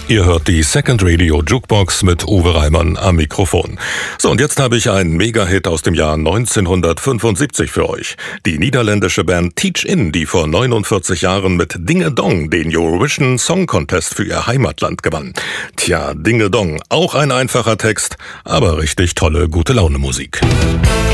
Ihr hört die Second Radio Jukebox mit Uwe Reimann am Mikrofon. So, und jetzt habe ich einen Mega-Hit aus dem Jahr 1975 für euch. Die niederländische Band Teach In, die vor 49 Jahren mit Dinge Dong den Eurovision Song Contest für ihr Heimatland gewann. Tja, Dinge Dong, auch ein einfacher Text, aber richtig tolle Gute-Laune-Musik.